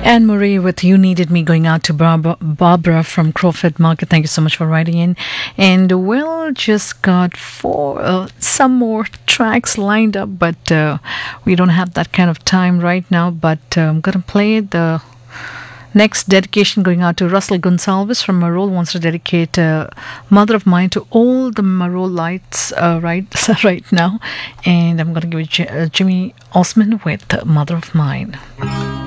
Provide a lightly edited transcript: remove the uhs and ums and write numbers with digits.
Anne Marie with You Needed Me, going out to Barbara from Crawford Market. Thank you so much for writing in. And Will just got some more tracks lined up, but we don't have that kind of time right now. But I'm going to play the next dedication going out to Russell Gonsalves from Marol. Wants to dedicate Mother of Mine to all the Marol lights right now. And I'm going to give it Jimmy Osman with Mother of Mine.